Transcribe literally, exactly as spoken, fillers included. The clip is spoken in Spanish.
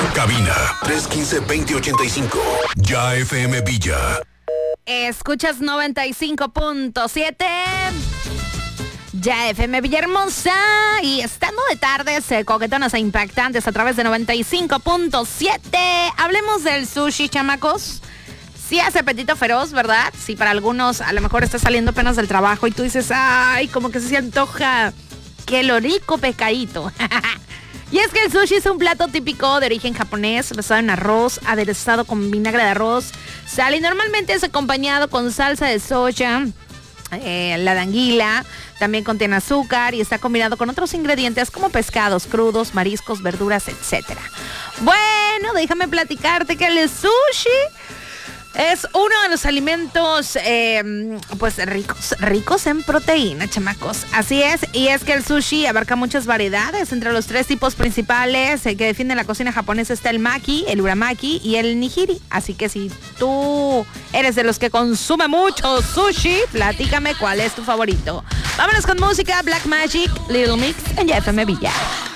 Cabina tres uno cinco, dos cero ocho cinco. Ya F M Villa. Escuchas noventa y cinco punto siete. Ya F M Villahermosa. Y estando de tardes eh, coquetonas e impactantes a través de noventa y cinco punto siete. Hablemos del sushi, chamacos. Sí hace apetito feroz, ¿verdad? Sí, para algunos a lo mejor está saliendo apenas del trabajo y tú dices, ay, como que se antoja que lo rico pescadito. Y es que el sushi es un plato típico de origen japonés, basado en arroz, aderezado con vinagre de arroz, sal y normalmente es acompañado con salsa de soya, eh, la de anguila, también contiene azúcar y está combinado con otros ingredientes como pescados crudos, mariscos, verduras, etcétera. Bueno, déjame platicarte que el sushi es uno de los alimentos, eh, pues ricos, ricos en proteína, chamacos. Así es, y es que el sushi abarca muchas variedades. Entre los tres tipos principales eh, que definen la cocina japonesa está el maki, el uramaki y el nigiri. Así que si tú eres de los que consume mucho sushi, platícame cuál es tu favorito. Vámonos con música, Black Magic, Little Mix en F M Villa.